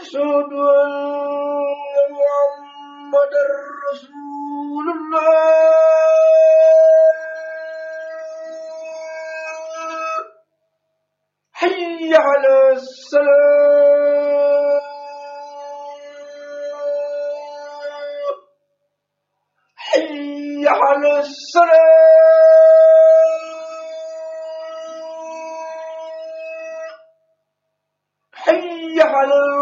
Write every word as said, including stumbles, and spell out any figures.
أشهد أن محمدا رسول الله حي على الصلاة حي على الصلاة حي على